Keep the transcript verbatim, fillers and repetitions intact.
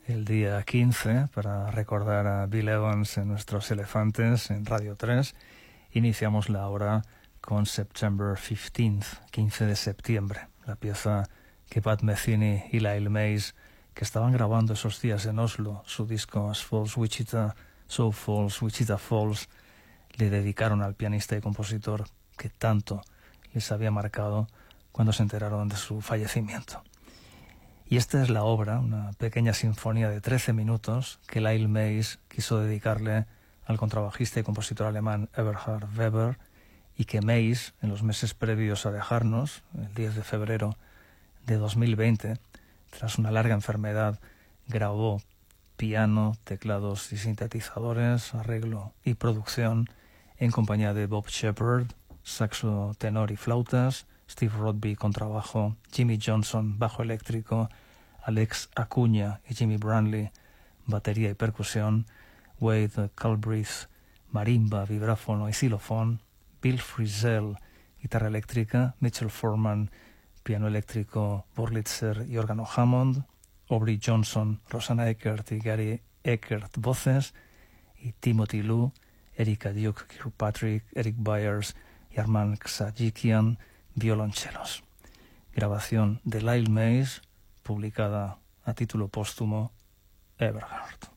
el día quince, para recordar a Bill Evans en Nuestros Elefantes en Radio tres, iniciamos la hora con September fifteenth, quince de septiembre, la pieza que Pat Metheny y Lyle Mays, que estaban grabando esos días en Oslo, su disco As Falls Wichita, So Falls Wichita Falls, le dedicaron al pianista y compositor que tanto les había marcado cuando se enteraron de su fallecimiento. Y esta es la obra, una pequeña sinfonía de trece minutos que Lyle Mays quiso dedicarle al contrabajista y compositor alemán Eberhard Weber, y que Mays, en los meses previos a dejarnos, el diez de febrero de dos mil veinte, tras una larga enfermedad, grabó piano, teclados y sintetizadores, arreglo y producción en compañía de Bob Shepard, saxo tenor y flautas, Steve Rodby contrabajo, Jimmy Johnson bajo eléctrico, Alex Acuña y Jimmy Brantley batería y percusión, Wade Culbreth marimba, vibráfono y xilofón, Bill Frisell guitarra eléctrica, Mitchell Foreman piano eléctrico, Wurlitzer y órgano Hammond, Aubrey Johnson, Rosanna Eckert y Gary Eckert voces, y Timothy Lu, Erika Duke, Kirkpatrick, Eric Byers y Armand Xajikian violonchelos. Grabación de Lyle Mays, publicada a título póstumo, Eberhard.